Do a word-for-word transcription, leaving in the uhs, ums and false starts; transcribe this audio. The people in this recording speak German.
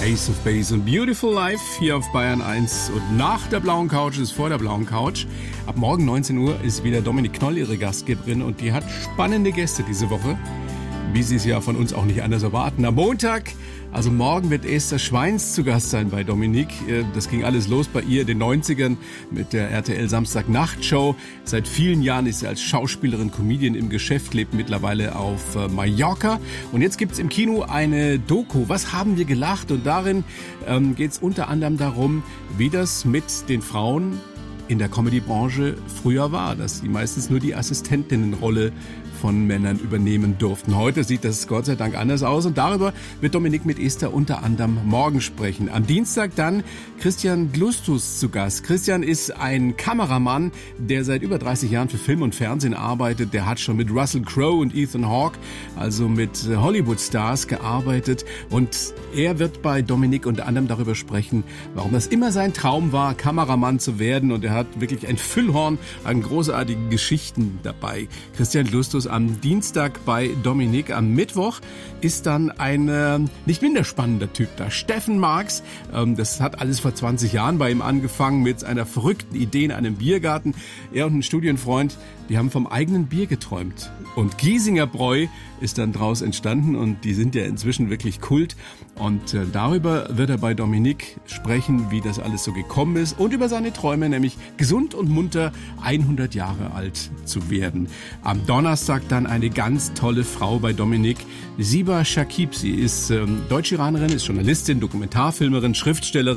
Ace of Base und Beautiful Life hier auf Bayern eins. Und nach der blauen Couch ist vor der blauen Couch. Ab morgen neunzehn Uhr ist wieder Dominik Knoll ihre Gastgeberin und die hat spannende Gäste diese Woche, wie Sie es ja von uns auch nicht anders erwarten. Am Montag, also morgen, wird Esther Schweins zu Gast sein bei Dominik. Das ging alles los bei ihr in den neunzigern mit der R T L Samstag-Nacht-Show. Seit vielen Jahren ist sie als Schauspielerin, Comedian im Geschäft, lebt mittlerweile auf Mallorca. Und jetzt gibt's im Kino eine Doku, Was haben wir gelacht? Und darin ähm, geht's unter anderem darum, wie das mit den Frauen in der Comedy-Branche früher war, dass sie meistens nur die Assistentinnenrolle von Männern übernehmen durften. Heute sieht das Gott sei Dank anders aus und darüber wird Dominik mit Esther unter anderem morgen sprechen. Am Dienstag dann Christian Glustus zu Gast. Christian ist ein Kameramann, der seit über dreißig Jahren für Film und Fernsehen arbeitet. Der hat schon mit Russell Crowe und Ethan Hawke, also mit Hollywood-Stars, gearbeitet und er wird bei Dominik unter anderem darüber sprechen, warum das immer sein Traum war, Kameramann zu werden, und er hat wirklich ein Füllhorn an großartigen Geschichten dabei. Christian Glustus am Dienstag bei Dominik. Am Mittwoch ist dann ein äh, nicht minder spannender Typ da. Steffen Marx, ähm, das hat alles vor zwanzig Jahren bei ihm angefangen mit einer verrückten Idee in einem Biergarten. Er und ein Studienfreund, die haben vom eigenen Bier geträumt. Und Giesinger Bräu ist dann draus entstanden und die sind ja inzwischen wirklich Kult. Und äh, darüber wird er bei Dominik sprechen, wie das alles so gekommen ist und über seine Träume, nämlich gesund und munter hundert Jahre alt zu werden. Am Donnerstag dann eine ganz tolle Frau bei Dominik, Siba Shakib. Sie ist ähm, Deutsch-Iranerin, ist Journalistin, Dokumentarfilmerin, Schriftstellerin.